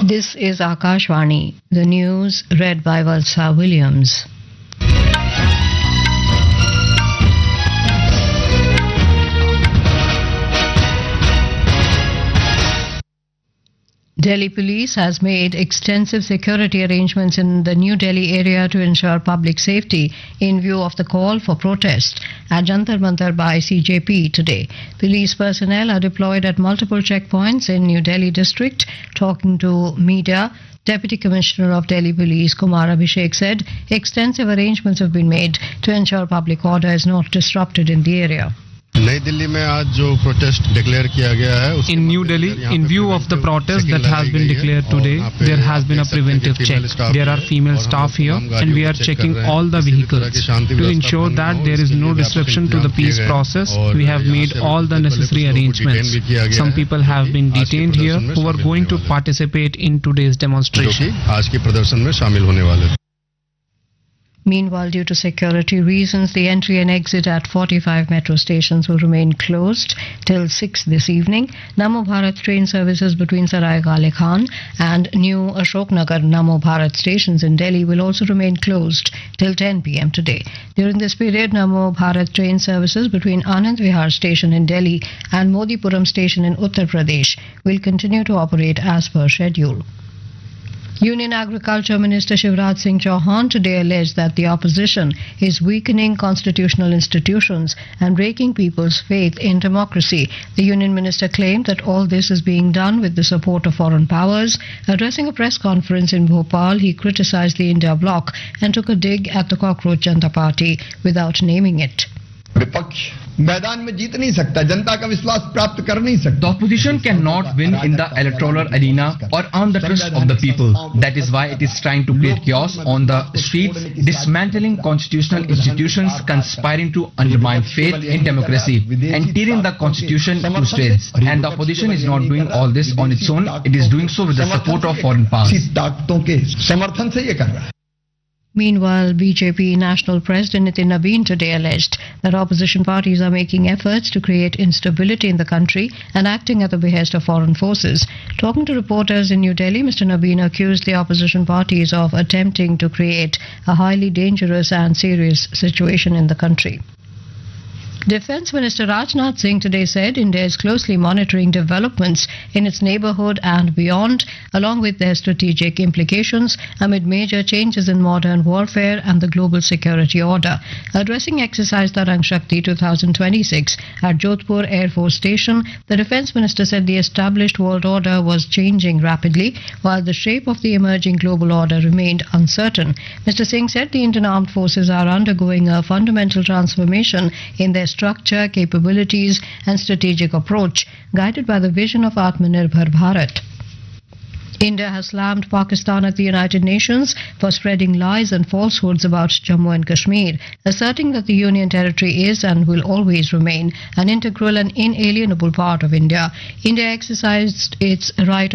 This is Akashvani, the news read by Valsa Williams. Delhi Police has made extensive security arrangements in the New Delhi area to ensure public safety in view of the call for protest at Jantar Mantar by CJP today. Police personnel are deployed at multiple checkpoints in New Delhi district. Talking to media, Deputy Commissioner of Delhi Police Kumar Abhishek said extensive arrangements have been made to ensure public order is not disrupted in the area. In New Delhi, in view of the protest that has been declared today, there has been a preventive check. There are female staff here and we are checking all the vehicles. To ensure that there is no disruption to the peace process, we have made all the necessary arrangements. Some people have been detained here who are going to participate in today's demonstration. Meanwhile, due to security reasons, the entry and exit at 45 metro stations will remain closed till 6 this evening. Namo Bharat train services between Sarai Ghale Khan and New Ashoknagar Namo Bharat stations in Delhi will also remain closed till 10 p.m. today. During this period, Namo Bharat train services between Anand Vihar station in Delhi and Modipuram station in Uttar Pradesh will continue to operate as per schedule. Union Agriculture Minister Shivraj Singh Chauhan today alleged that the opposition is weakening constitutional institutions and breaking people's faith in democracy. The Union Minister claimed that all this is being done with the support of foreign powers. Addressing a press conference in Bhopal, he criticized the India bloc and took a dig at the Cockroach Janata Party without naming it. मैदान में जीत नहीं सकता, जनता का विश्वास प्राप्त कर नहीं सकता. The opposition cannot win in the electoral arena or earn the trust of the people. That is why it is trying to create chaos on the streets, dismantling constitutional institutions, conspiring to undermine faith in democracy, and tearing the constitution to shreds. And the opposition is not doing all this on its own. It is doing so with the support of foreign powers. Meanwhile, BJP National President Nitin Nabin today alleged that opposition parties are making efforts to create instability in the country and acting at the behest of foreign forces. Talking to reporters in New Delhi, Mr. Nabin accused the opposition parties of attempting to create a highly dangerous and serious situation in the country. Defence Minister Rajnath Singh today said India is closely monitoring developments in its neighbourhood and beyond, along with their strategic implications amid major changes in modern warfare and the global security order. Addressing exercise Tarang Shakti 2026 at Jodhpur Air Force Station, the Defence Minister said the established world order was changing rapidly, while the shape of the emerging global order remained uncertain. Mr. Singh said the Indian Armed Forces are undergoing a fundamental transformation in their structure, capabilities and strategic approach, guided by the vision of Atmanirbhar Bharat. India has slammed Pakistan at the United Nations for spreading lies and falsehoods about Jammu and Kashmir, asserting that the Union Territory is and will always remain an integral and inalienable part of India. India exercised its right